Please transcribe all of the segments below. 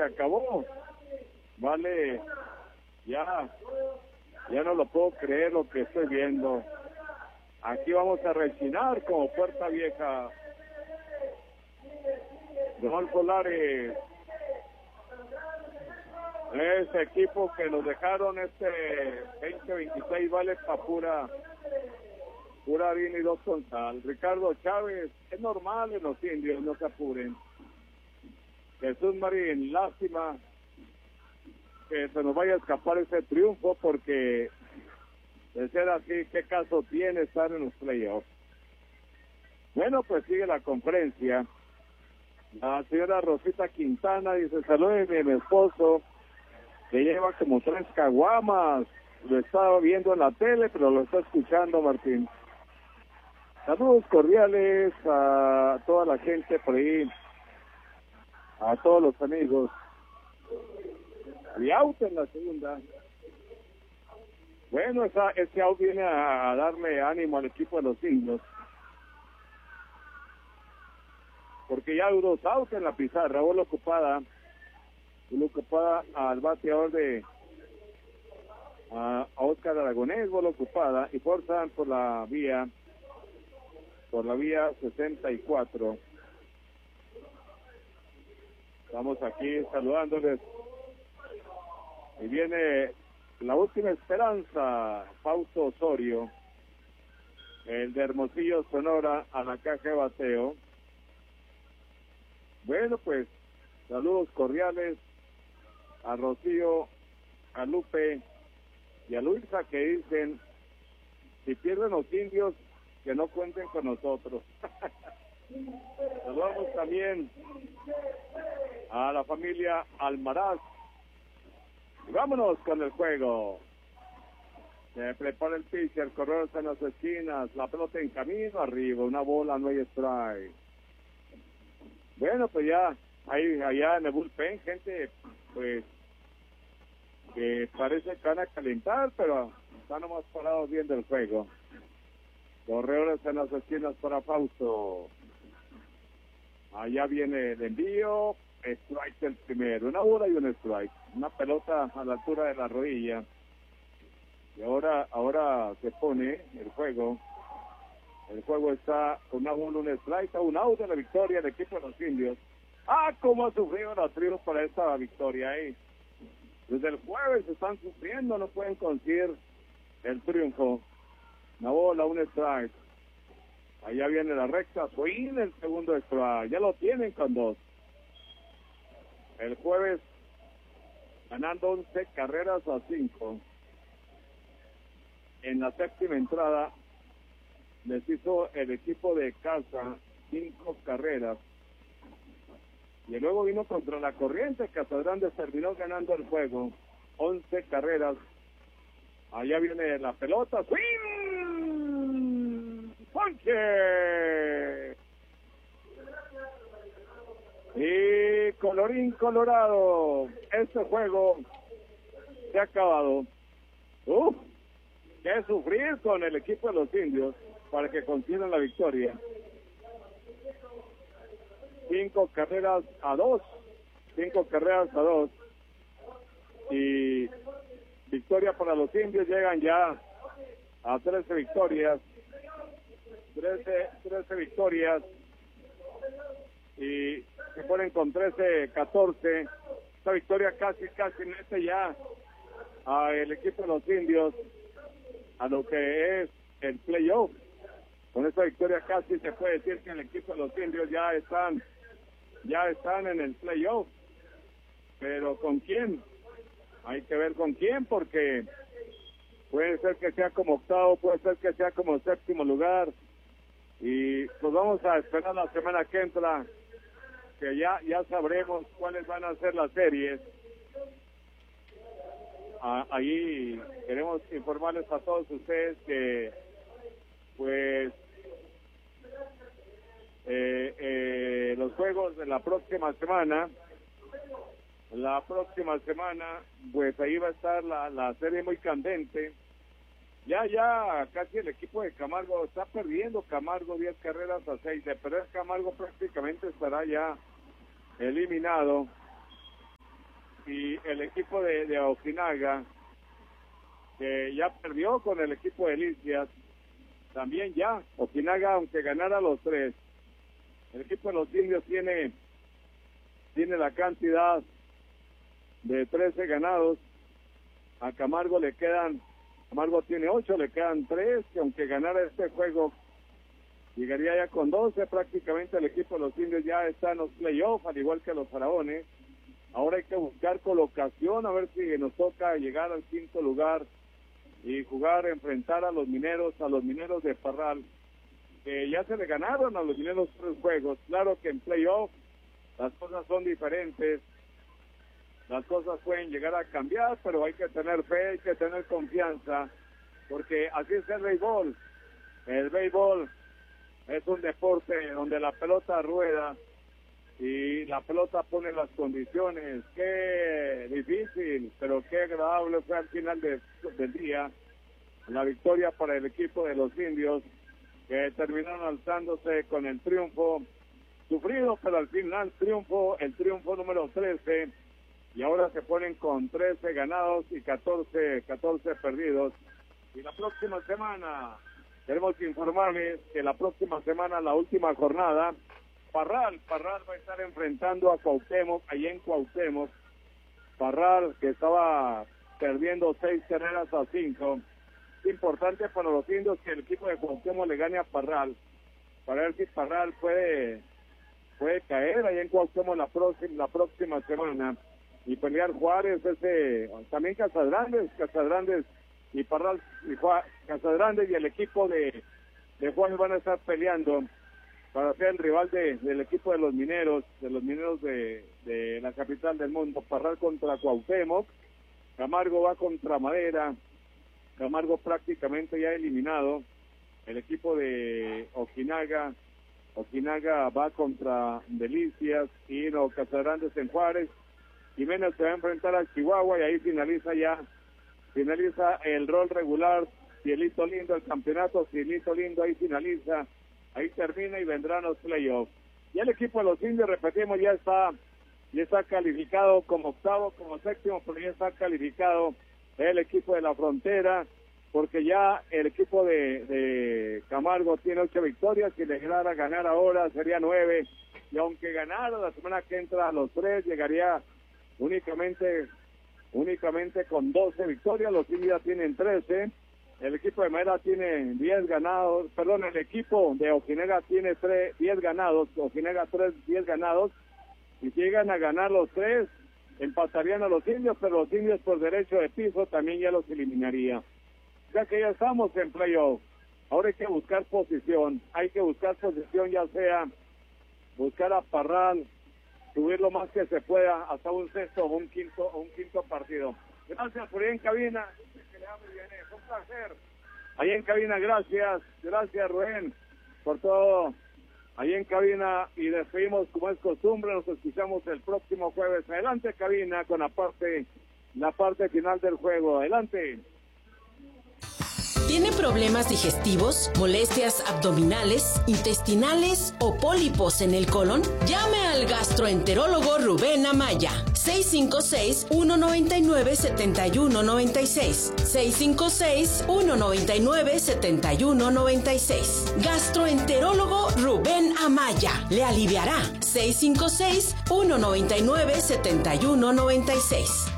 acabó. Vale, ya no lo puedo creer lo que estoy viendo. Aquí vamos a rechinar como puerta vieja. Rodolfo Lares. Ese equipo que nos dejaron este 2026 vale para pura harina y dos con sal. Ricardo Chávez, es normal en los indios, no se apuren. Jesús Marín, lástima que se nos vaya a escapar ese triunfo, porque de ser así, ¿qué caso tiene estar en los playoffs? Bueno, pues sigue la conferencia. La señora Rosita Quintana dice: salúdeme a mi esposo, que lleva como 3 caguamas. Lo estaba viendo en la tele, pero lo está escuchando, Martín. Saludos cordiales a toda la gente por ahí, a todos los amigos. Y out en la segunda. Bueno, ese out viene a darle ánimo al equipo de los indios, porque ya hubo 2 outs en la pizarra. Bola ocupada al bateador a Oscar Aragonés, bola ocupada, y forzan por la vía 64. Estamos aquí saludándoles. Y viene la última esperanza, Fausto Osorio, el de Hermosillo, Sonora, a la caja de bateo. Bueno, pues, saludos cordiales a Rocío, a Lupe y a Luisa, que dicen: si pierden los indios, que no cuenten con nosotros. Saludamos también a la familia Almaraz. Y vámonos con el juego. Se prepara el pitcher, corredores en las esquinas, la pelota en camino arriba, una bola, no hay strike. Bueno, pues ya, allá en el bullpen, gente, pues, que parece que van a calentar, pero están nomás parados viendo el juego. Corredores en las esquinas para Fausto. Allá viene el envío, strike el primero, una bola y un strike. Una pelota a la altura de la rodilla. Y ahora se pone el juego. El juego está con una bola, un strike, un out de la victoria del equipo de los indios. Cómo ha sufrido los Trios para esta victoria ahí. Desde el jueves están sufriendo, no pueden conseguir el triunfo. Una bola, un strike. Allá viene la recta, swing, el segundo strike. Ya lo tienen con 2. El jueves ganando 11 carreras a 5. En la séptima entrada les hizo el equipo de casa 5 carreras. Y luego vino contra la corriente. Casagrande terminó ganando el juego 11 carreras. Allá viene la pelota, swing, ponche. Y colorín colorado, este juego se ha acabado. Qué sufrir con el equipo de los indios para que consigan la victoria. 5 carreras a 2. Y victoria para los indios, llegan ya a 13 victorias. 13 victorias. Y se ponen con 13-14. Esta victoria casi mete ya a el equipo de los indios a lo que es el playoff. Con esta victoria casi se puede decir que el equipo de los indios ya están en el playoff. Pero ¿con quién? Hay que ver con quién, porque puede ser que sea como octavo, puede ser que sea como séptimo lugar. Y pues vamos a esperar la semana que entra, que ya sabremos cuáles van a ser las series. Ahí queremos informarles a todos ustedes que pues los juegos de la próxima semana, pues ahí va a estar la serie muy candente. Ya casi el equipo de Camargo está perdiendo. Camargo 10 carreras a 6. De perder Camargo prácticamente estará ya eliminado. y el equipo de Ojinaga, que ya perdió con el equipo de Delicias, también ya, Ojinaga, aunque ganara los 3, el equipo de los indios tiene la cantidad de 13 ganados, a Camargo Camargo tiene 8, le quedan 3, que aunque ganara este juego, llegaría ya con 12, prácticamente el equipo de los indios ya está en los playoffs, al igual que los faraones. Ahora hay que buscar colocación, a ver si nos toca llegar al 5º lugar y enfrentar a los mineros de Parral, que ya se le ganaron a los mineros 3 juegos. Claro que en playoff las cosas son diferentes, las cosas pueden llegar a cambiar, pero hay que tener fe, hay que tener confianza, porque así es el béisbol. El béisbol es un deporte donde la pelota rueda y la pelota pone las condiciones. Qué difícil, pero qué agradable fue al final del día la victoria para el equipo de los indios, que terminaron alzándose con el triunfo sufrido, pero al final el triunfo número 13, y ahora se ponen con 13 ganados y 14 perdidos. Y la próxima semana, tenemos que informarles que la próxima semana, la última jornada, Parral va a estar enfrentando a Cuauhtémoc, allá en Cuauhtémoc. Parral, que estaba perdiendo 6 carreras a 5. Es importante para los indios que el equipo de Cuauhtémoc le gane a Parral, para ver si Parral puede caer allá en Cuauhtémoc la próxima semana y pelear Juárez, también Casadrandes y Parral, Casadrandes y el equipo de Juárez van a estar peleando para ser el rival del equipo de los mineros de la capital del mundo. Parral contra Cuauhtémoc, Camargo va contra Madera, Camargo prácticamente ya eliminado, el equipo de Ojinaga va contra Delicias y los Casadrandes en Juárez. Jiménez se va a enfrentar a Chihuahua y ahí finaliza el rol regular. Cielito Lindo, el campeonato, Cielito Lindo ahí finaliza, ahí termina y vendrán los playoffs. Ya el equipo de los indios, repetimos, ya está calificado como 8º, como 7º, pero ya está calificado el equipo de la Frontera, porque ya el equipo de Camargo tiene 8 victorias, si le llegara a ganar ahora sería 9, y aunque ganara la semana que entra a los 3, llegaría únicamente con 12 victorias. Los indios tienen 13, el equipo de Madera tiene 10 ganados, el equipo de Ojinaga tiene 10 ganados, Ojinaga 10 ganados, y si llegan a ganar los 3, empatarían a los indios, pero los indios por derecho de piso también ya los eliminaría. Ya que ya estamos en playoff, ahora hay que buscar posición, ya sea buscar a Parral, subir lo más que se pueda hasta un 6º o un quinto partido. Gracias por ahí en cabina, que le hable bien, es un placer. Ahí en cabina, gracias Rubén, por todo. Ahí en cabina, y despedimos como es costumbre, nos escuchamos el próximo jueves. Adelante cabina con la parte final del juego, adelante. ¿Tiene problemas digestivos, molestias abdominales, intestinales o pólipos en el colon? Llame al gastroenterólogo Rubén Amaya. 656-199-7196. 656-199-7196. Gastroenterólogo Rubén Amaya. Le aliviará. 656-199-7196.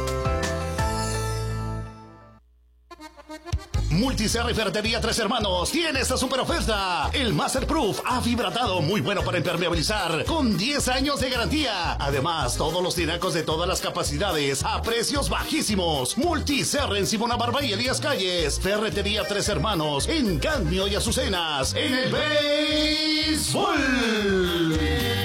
Multiserra y Ferretería Tres Hermanos tiene esta super oferta. El Masterproof afibratado, muy bueno para impermeabilizar, con 10 años de garantía. Además, todos los tinacos de todas las capacidades a precios bajísimos. Multiserra en Simona Barba y Elías Calles. Ferretería Tres Hermanos en Cadmio y Azucenas. En el béisbol.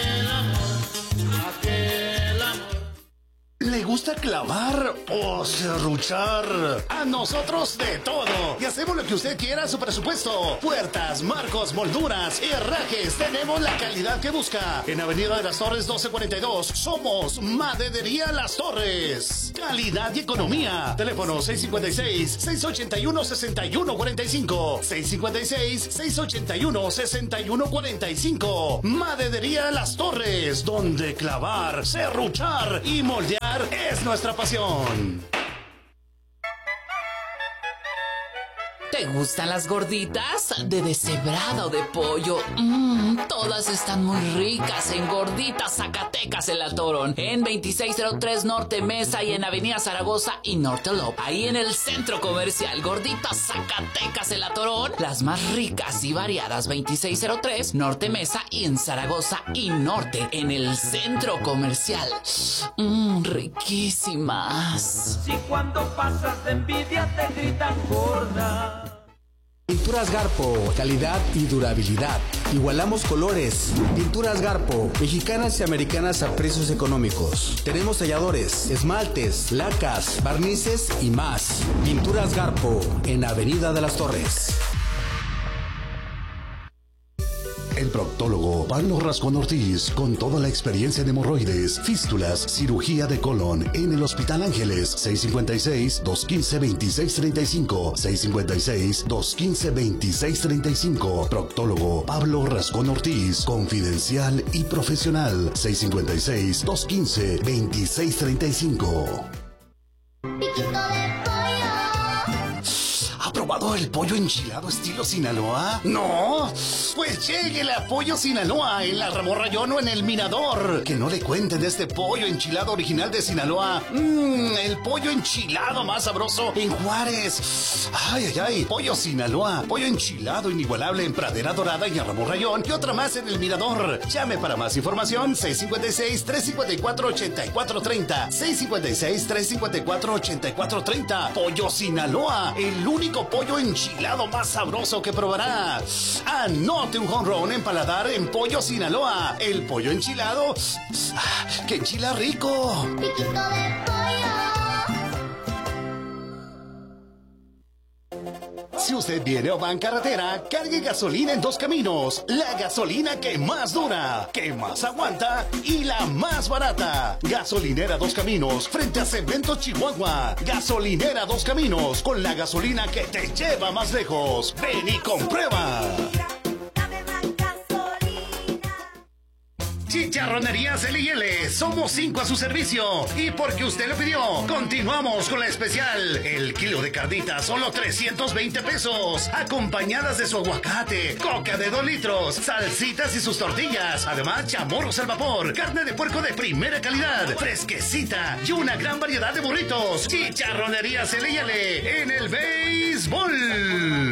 ¿Le gusta clavar o serruchar? A nosotros de todo. Y hacemos lo que usted quiera a su presupuesto. Puertas, marcos, molduras, herrajes. Tenemos la calidad que busca. En Avenida de las Torres 1242. Somos Maderería Las Torres. Calidad y economía. Teléfono 656-681-6145. 656-681-6145. Maderería Las Torres. Donde clavar, serruchar y moldear es nuestra pasión. ¿Te gustan las gorditas? De deshebrada o de pollo. Todas están muy ricas en Gorditas Zacatecas El Atorón. En 2603 Norte Mesa y en Avenida Zaragoza y Norte Lop. Ahí en el centro comercial. Gorditas Zacatecas El Atorón. Las más ricas y variadas. 2603 Norte Mesa y en Zaragoza y Norte. En el centro comercial. Riquísimas. Si cuando pasas de envidia te gritan gorda. Pinturas Garpo, calidad y durabilidad. Igualamos colores. Pinturas Garpo, mexicanas y americanas a precios económicos. Tenemos talladores, esmaltes, lacas, barnices y más. Pinturas Garpo, en Avenida de las Torres. El proctólogo Pablo Rascón Ortiz, con toda la experiencia en hemorroides, fístulas, cirugía de colon en el Hospital Ángeles, 656-215-2635, 656-215-2635. Proctólogo Pablo Rascón Ortiz, confidencial y profesional, 656-215-2635. ¿Ha probado el pollo enchilado estilo Sinaloa? ¿No? Pues lléguele a Pollo Sinaloa en la Ramón Rayón o en el Mirador. Que no le cuenten de este pollo enchilado original de Sinaloa. El pollo enchilado más sabroso en Juárez. Ay. Pollo Sinaloa. Pollo enchilado inigualable en Pradera Dorada y en Ramón Rayón. Y otra más en el Mirador. Llame para más información. 656-354-8430. 656-354-8430. Pollo Sinaloa. El único pollo enchilado más sabroso que probará. Anote un home run en paladar en Pollo Sinaloa. El pollo enchilado que enchila rico. Piquito de pollo. Si usted viene o va en carretera, cargue gasolina en Dos Caminos. La gasolina que más dura, que más aguanta y la más barata. Gasolinera Dos Caminos, frente a Cemento Chihuahua. Gasolinera Dos Caminos, con la gasolina que te lleva más lejos. Ven y comprueba. Chicharronerías L&L, somos 5 a su servicio. Y porque usted lo pidió, continuamos con la especial. El kilo de carnitas, solo 320 pesos. Acompañadas de su aguacate, coca de 2 litros, salsitas y sus tortillas. Además, chamorros al vapor, carne de puerco de primera calidad, fresquecita y una gran variedad de burritos. Chicharronerías L&L, en el béisbol.